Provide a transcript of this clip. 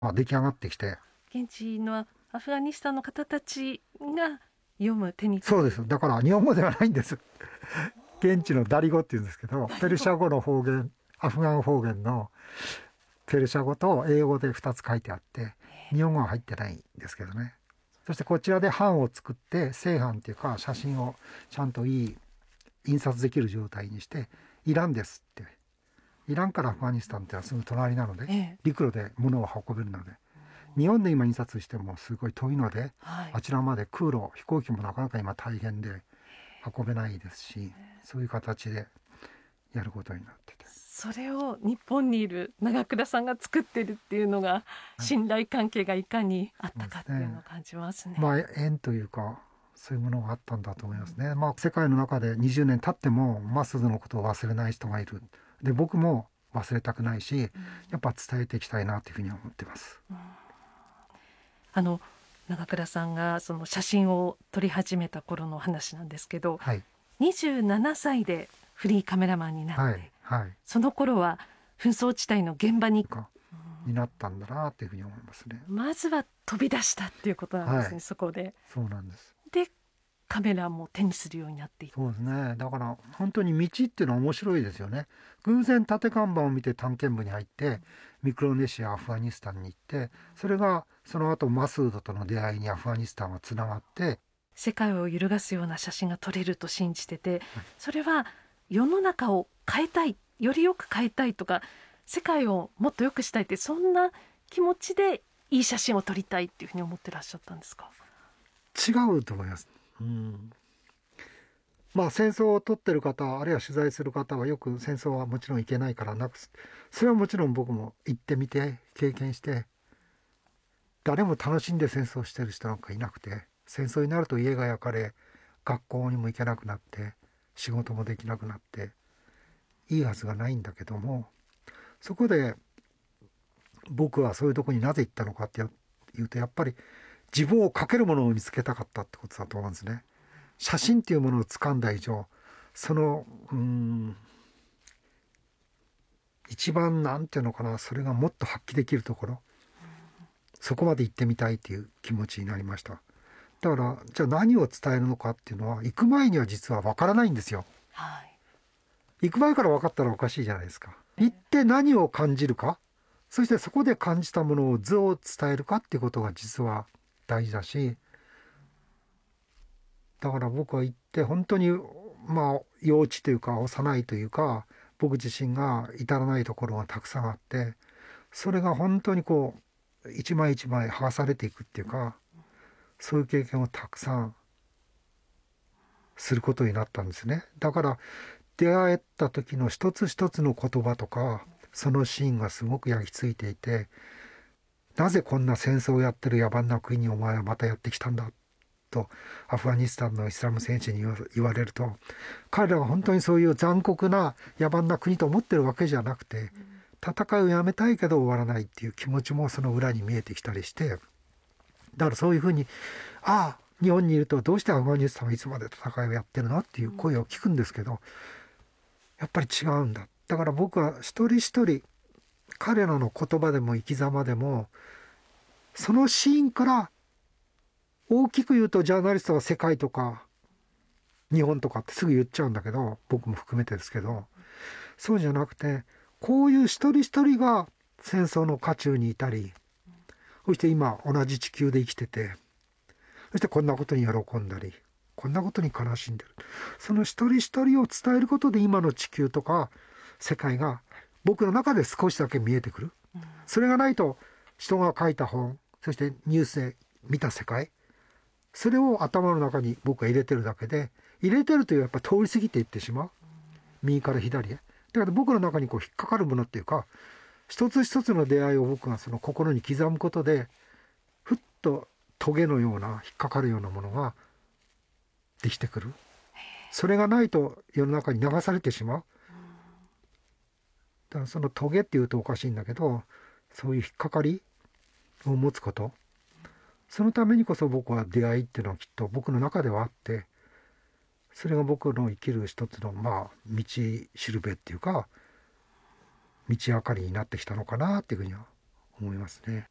出来上がってきて。 現地のアフガニスタンの方たちが読む、手に取る。 そうです。だから日本語ではないんです。現地のダリ語っていうんですけど、ペルシャ語の方言、アフガン方言のペルシャ語と英語で2つ書いてあって、日本語は入ってないんですけどね。そしてこちらで版を作って、正版っていうか写真をちゃんといい印刷できる状態にして、イランですって。イランからアフガニスタンってのはすぐ隣なので、陸路で物を運べるので、日本で今印刷してもすごい遠いので、あちらまで空路、飛行機もなかなか今大変で運べないですし、そういう形でやることになってて。 それを日本にいる長倉さんが作ってるっていうのが、信頼関係がいかにあったかっていうのを感じますね。 縁というか、そういうものがあったんだと思いますね。世界の中で20年経ってもマスズのことを忘れない人がいる。で、僕も忘れたくないし、やっぱ伝えていきたいなというふうに思ってます。 長倉さんがその写真を撮り始めた頃の話なんですけど、 はい、 27歳でフリーカメラマンになって、 はいはい、 その頃は紛争地帯の現場になったんだなというふうに思いますね。 まずは飛び出したっていうことなんですね、そこで。 そうなんです。 で、カメラも手にするようになっていった。 そうですね。だから本当に道っていうのは面白いですよね。偶然縦看板を見て探検部に入って、ミクロネシア、アフガニスタンに行って、それがその後マスードとの出会いにアフガニスタンはつながって、 世界を揺るがすような写真が撮れると信じてて、それは世の中を変えたい、よりよく変えたいとか、世界をもっと良くしたいって、そんな気持ちでいい写真を撮りたいっていうふうに思ってらっしゃったんですか？ 違うと思います。戦争を撮ってる方、あるいは取材する方はよく戦争はもちろんいけないからなくす。それはもちろん僕も行ってみて、経験して、誰も楽しんで戦争してる人なんかいなくて、戦争になると家が焼かれ、学校にも行けなくなって、仕事もできなくなって、いいはずがないんだけども、そこで僕はそういうとこになぜ行ったのかっていうと、やっぱり自分をかけるものを見つけたかったってことだと思うんですね。写真っていうものを掴んだ以上、その一番なんていうのかな、それがもっと発揮できるところ、そこまで行ってみたいっていう気持ちになりました。だからじゃあ何を伝えるのかっていうのは行く前には実は分からないんですよ。行く前から分かったらおかしいじゃないですか。行って何を感じるか、そしてそこで感じたものを図を伝えるかっていうことが実は大事だし、だから僕は行って本当に幼稚というか幼いというか、僕自身が至らないところがたくさんあって、それが本当にこう一枚一枚剥がされていくっていうか、そういう経験をたくさんすることになったんですね。だから出会えた時の一つ一つの言葉とか、そのシーンがすごく焼き付いていて、なぜこんな戦争をやってる野蛮な国にお前はまたやってきたんだとアフガニスタンのイスラム戦士に言われると、彼らは本当にそういう残酷な野蛮な国と思ってるわけじゃなくて、戦いをやめたいけど終わらないっていう気持ちもその裏に見えてきたりして、だからそういうふうに、日本にいるとどうしてアフガニスタンはいつまで戦いをやってるのっていう声を聞くんですけど、やっぱり違うんだ。だから僕は一人一人彼らの言葉でも生き様でも、そのシーンから大きく言うとジャーナリストは世界とか日本とかってすぐ言っちゃうんだけど、僕も含めてですけど、そうじゃなくて、こういう一人一人が戦争の渦中にいたり、そして今同じ地球で生きてて、そしてこんなことに喜んだり、こんなことに悲しんでる。その一人一人を伝えることで今の地球とか世界が僕の中で少しだけ見えてくる。それがないと人が書いた本、そしてニュースで見た世界、それを頭の中に僕は入れてるだけで、入れてるとやっぱ通り過ぎていってしまう。右から左へ。だから僕の中にこう引っかかるものっていうか、一つ一つの出会いを僕がその心に刻むことで、ふっとトゲのような引っかかるようなものができてくる。それがないと世の中に流されてしまう。だからそのトゲっていうとおかしいんだけど、そういう引っかかりを持つこと、そのためにこそ僕は出会いっていうのはきっと僕の中ではあって、それが僕の生きる一つの道しるべっていうか、道明かりになってきたのかなっていうふうには思いますね。